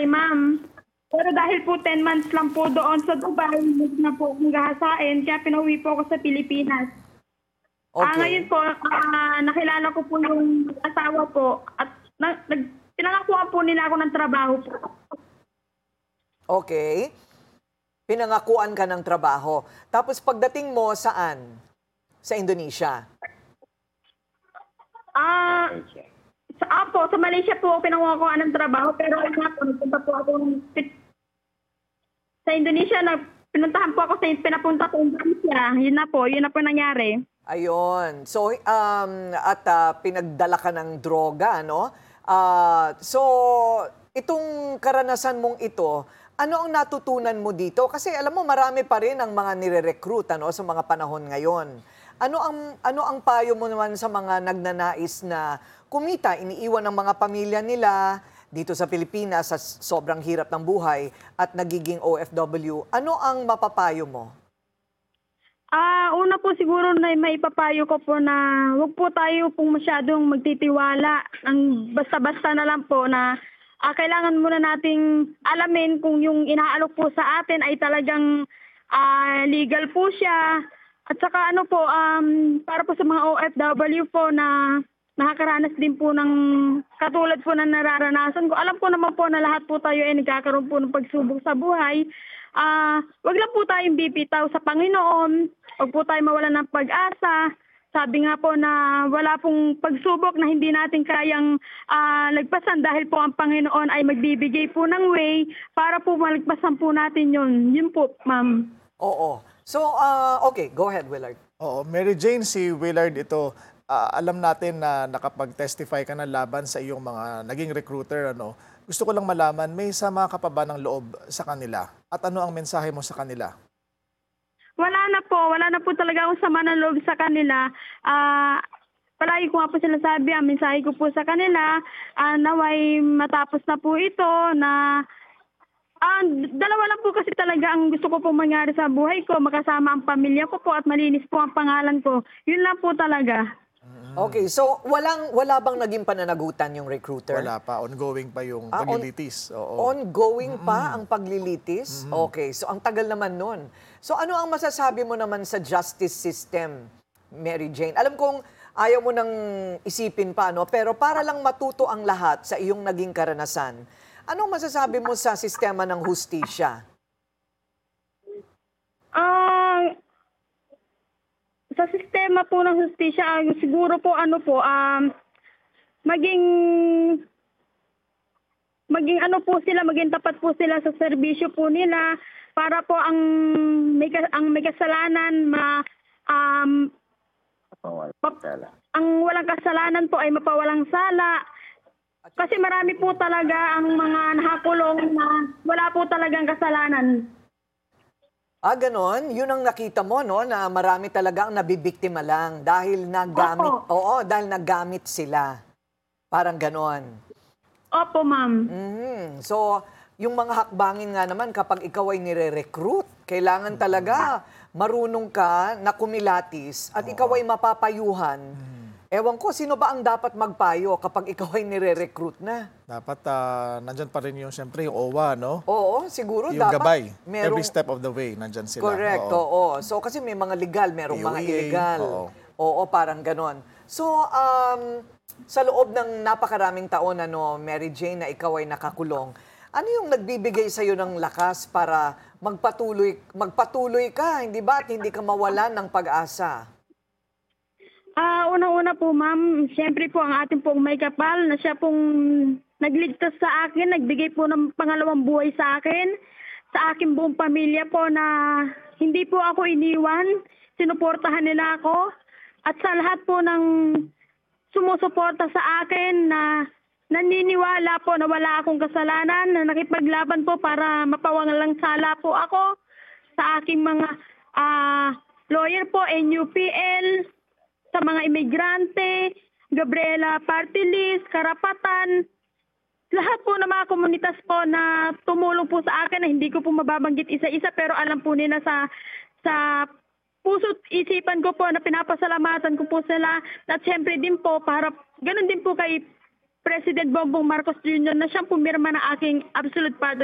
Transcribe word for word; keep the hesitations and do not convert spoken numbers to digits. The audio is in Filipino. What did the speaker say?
Dubai, ma'am. Pero dahil po ten months lang po doon sa Dubai, hindi na po akong gahasain, kaya pinauwi po ako sa Pilipinas. Ah, ngayon Okay. po, ah, nakilala ko po yung asawa ko at na, nag, pinangakuan po nila ako ng trabaho po. Okay. Pinangakuan ka ng trabaho. Tapos pagdating mo saan? Sa Indonesia. Ah, sa apo, sa Malaysia po ako pinangakuan ng trabaho, pero ayun nga po, nagpunta po ako ng- sa Indonesia, na pinuntahan po ako sa pinapunta ko Indonesia. Yun na po, yun na po nangyari. Ayun. So, um, at ah, pinagdala ka ng droga, no? Ah, so, itong karanasan mong ito, ano ang natutunan mo dito? Kasi alam mo, marami pa rin ang mga nire-recruit, ano, sa mga panahon ngayon. Ano ang, ano ang payo mo naman sa mga nagnanais na kumita, iniiwan ng mga pamilya nila dito sa Pilipinas sa sobrang hirap ng buhay at nagiging O F W? Ano ang mapapayo mo? Ah, una po siguro na maipapayo ko po na huwag po tayo pong masyadong magtitiwala. Ang basta-basta na lang po na ah, kailangan muna nating alamin kung yung inaalok po sa atin ay talagang ah, legal po siya. At saka ano po, um, para po sa mga O F W po na nakakaranas din po ng katulad po ng nararanasan ko. Alam ko naman po na lahat po tayo ay nagkakaroon po ng pagsubok sa buhay. Ah, wag lang po tayong bibitaw sa Panginoon. Wag po tayo mawalan ng pag-asa. Sabi nga po na wala pong pagsubok na hindi natin kayang ah, lagpasan dahil po ang Panginoon ay magbibigay po ng way para po malagpasan po natin yun. Yun po, ma'am. Oo. So, ah, okay, go ahead, Willard. Oo, Mary Jane, si Willard ito, ah, alam natin na nakapag-testify ka na laban sa iyong mga naging recruiter. Ano? Gusto ko lang malaman, may sama ka pa ba ng loob sa kanila? At ano ang mensahe mo sa kanila? Wala na po. Wala na po talaga akong sama ng loob sa kanila. Ah, palagi ko nga po sinasabi, ang mensahe ko po sa kanila, ah, naway matapos na po ito na ah, dalawa lang po kasi talaga ang gusto ko pong mangyari sa buhay ko, makasama ang pamilya ko po at malinis po ang pangalan ko. Yun lang po talaga. Okay, so walang wala bang naging pananagutan yung recruiter? Wala pa, ongoing pa yung Ah, on- paglilitis. Oo. Ongoing pa ang paglilitis? Okay, so ang tagal naman nun. So ano ang masasabi mo naman sa justice system, Mary Jane? Alam kong ayaw mo nang isipin pa, no? Pero para lang matuto ang lahat sa iyong naging karanasan, anong masasabi mo sa sistema ng hustisya? Ah, sa sistema po ng hustisya, ah, siguro po ano po, um, maging maging ano po sila, maging tapat po sila sa serbisyo po nila para po ang may, ka- ang may kasalanan ma um, pap- ang walang kasalanan po ay mapawalang sala. Kasi marami po talaga ang mga nakakulong na wala po talagang kasalanan. Ah, ganon? Yun ang nakita mo, no? Na marami talaga ang nabibiktima lang dahil nagamit. Opo. Oo, dahil nagamit sila. Parang ganon. Opo, ma'am. Mhm. So, yung mga hakbangin nga naman kapag ikaw ay nire-recruit, kailangan talaga marunong ka na kumilatis at ikaw ay mapapayuhan. Ewan ko, sino ba ang dapat magpayo kapag ikaw ay nire-recruit na? Dapat ah, nandyan pa rin yung, siyempre, yung O W A, no? Oo, siguro Yung dapat gabay. merong... Every step of the way, nandyan sila. Correct, Oo. oo. So kasi may mga legal, merong mga P O E A, illegal. oo. Oo, parang ganon. So, um, sa loob ng napakaraming taon, ano, Mary Jane, na ikaw ay nakakulong, ano yung nagbibigay sa'yo ng lakas para magpatuloy, magpatuloy ka, hindi ba? At hindi ka mawalan ng pag-asa? Ah, unang-una po, ma'am, siyempre po ang ating pong may kapal na siya pong nagligtas sa akin, nagbigay po ng pangalawang buhay sa akin, sa aking buong pamilya po na hindi po ako iniwan, sinuportahan nila ako, at sa lahat po ng sumusuporta sa akin na naniniwala po na wala akong kasalanan, na nakipaglaban po para mapawangalang sala po ako sa aking mga ah, lawyer po, N U P L, sa mga imigrante, Gabriela Party List, Karapatan, lahat po ng mga komunitas po na tumulong po sa akin na hindi ko po mababanggit isa-isa pero alam po nila sa sa puso't isipan ko po na pinapasalamatan ko po sila at syempre din po para ganun din po kay President Bongbong Marcos Junior na siyang pumirma ng aking absolute pardon